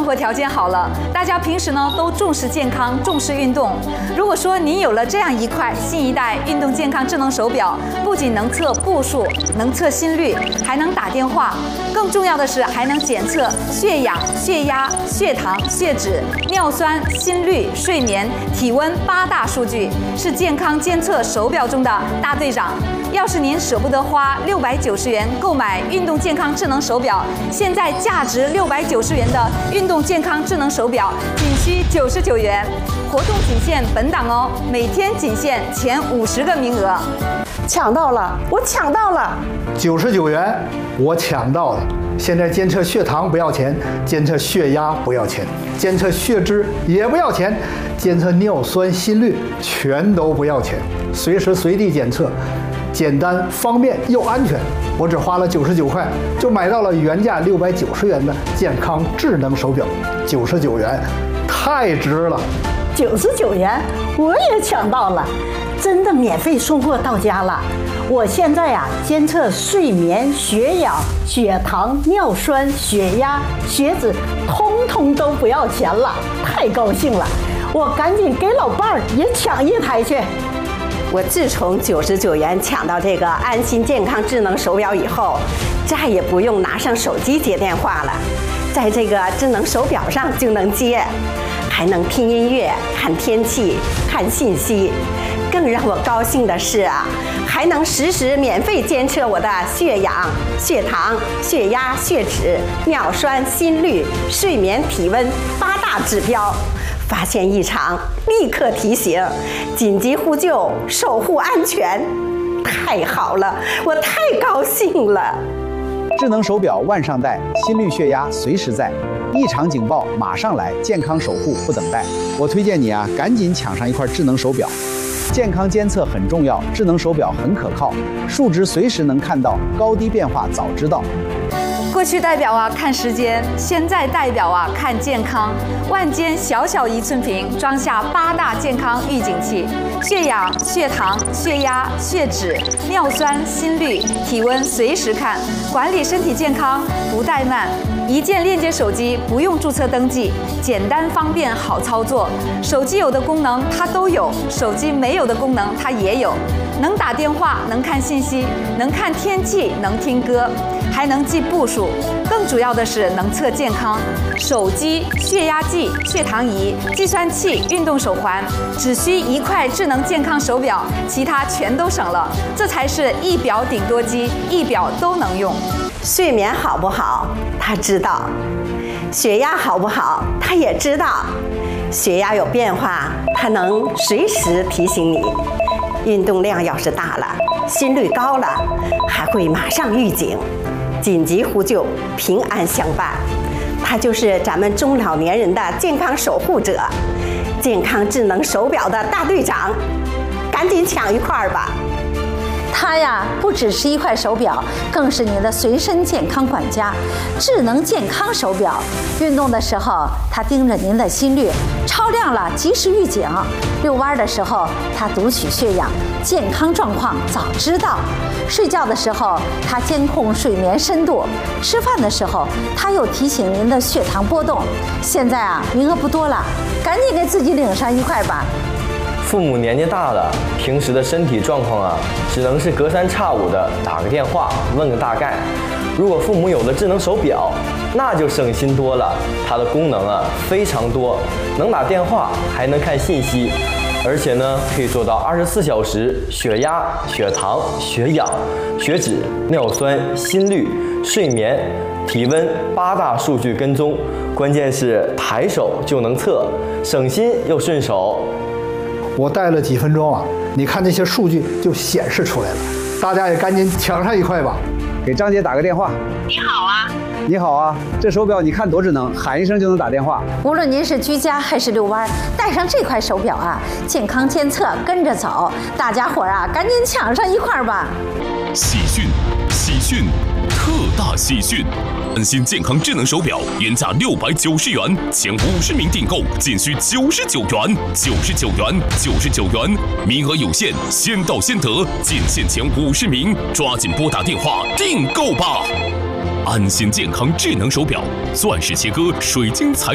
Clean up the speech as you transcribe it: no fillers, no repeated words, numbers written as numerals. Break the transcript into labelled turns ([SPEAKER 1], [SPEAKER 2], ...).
[SPEAKER 1] 生活条件好了，大家平时呢都重视健康，重视运动。如果说您有了这样一块新一代运动健康智能手表，不仅能测步数，能测心率，还能打电话，更重要的是还能检测血氧、血压、血糖、血脂、尿酸、心率、睡眠、体温8大数据，是健康监测手表中的大队长。要是您舍不得花690元购买运动健康智能手表，现在价值690元的运动健康智能手表仅需99元，活动仅限本档哦，每天仅限前50个名额。
[SPEAKER 2] 抢到了，我抢到了
[SPEAKER 3] ！99元，我抢到了！现在监测血糖不要钱，监测血压不要钱，监测血脂也不要钱，监测尿酸、心率全都不要钱，随时随地检测，简单方便又安全。我只花了99块，就买到了原价690元的健康智能手表，99元，太值了
[SPEAKER 2] ！99元，我也抢到了！真的免费送货到家了！我现在呀，监测睡眠、血氧、血糖、尿酸、血压、血脂，通通都不要钱了，太高兴了！我赶紧给老伴儿也抢一台去。
[SPEAKER 4] 我自从99元抢到这个安心健康智能手表以后，再也不用拿上手机接电话了，在这个智能手表上就能接，还能听音乐、看天气、看信息。更让我高兴的是啊，还能实时免费监测我的血氧、血糖、血压、血脂、尿酸、心率、睡眠、体温8大指标。发现异常，立刻提醒，紧急呼救，守护安全。太好了，我太高兴了！
[SPEAKER 5] 智能手表万上带，心率血压随时在，异常警报马上来，健康守护不等待。我推荐你啊，赶紧抢上一块智能手表。健康监测很重要，智能手表很可靠，数值随时能看到，高低变化早知道。
[SPEAKER 1] 过去代表啊看时间，现在代表啊看健康。万间小小1寸屏装下8大健康预警器，血氧、血糖、血压、血脂、尿酸、心率、体温随时看，管理身体健康不怠慢。一键链接手机，不用注册登记，简单方便好操作。手机有的功能它都有，手机没有的功能它也有。能打电话，能看信息，能看天气，能听歌，还能记步数。更主要的是能测健康。手机、血压计、血糖仪、计算器、运动手环，只需一块智能健康手表，其他全都省了。这才是一表顶多机，一表都能用。
[SPEAKER 4] 睡眠好不好，他知道；血压好不好，他也知道；血压有变化，他能随时提醒你；运动量要是大了，心率高了，还会马上预警，紧急呼救，平安相伴。他就是咱们中老年人的健康守护者，健康智能手表的大队长，赶紧抢一块吧！
[SPEAKER 6] 它呀，不只是一块手表，更是你的随身健康管家。智能健康手表，运动的时候它盯着您的心率，超量了及时预警；遛弯的时候它读取血氧，健康状况早知道；睡觉的时候它监控睡眠深度；吃饭的时候它又提醒您的血糖波动。现在啊，名额不多了，赶紧给自己领上一块吧。
[SPEAKER 7] 父母年纪大了，平时的身体状况啊，只能是隔三差五的打个电话问个大概。如果父母有了智能手表，那就省心多了。它的功能啊非常多，能打电话，还能看信息，而且呢可以做到24小时血压、血糖、血氧、血脂、尿酸、心率、睡眠、体温8大数据跟踪。关键是抬手就能测，省心又顺手。
[SPEAKER 3] 我戴了几分钟啊，你看那些数据就显示出来了。大家也赶紧抢上一块吧！
[SPEAKER 5] 给张姐打个电话。
[SPEAKER 8] 你好啊。
[SPEAKER 5] 你好啊，这手表你看多智能，喊一声就能打电话。
[SPEAKER 6] 无论您是居家还是遛弯，带上这块手表啊，健康监测跟着走。大家伙儿啊，赶紧抢上一块吧！
[SPEAKER 9] 喜讯，喜讯，特大喜讯！安心健康智能手表原价690元，前50名订购仅需99元，99元，99元，名额有限，先到先得，仅限前50名，抓紧拨打电话订购吧！安心健康智能手表，钻石切割，水晶材。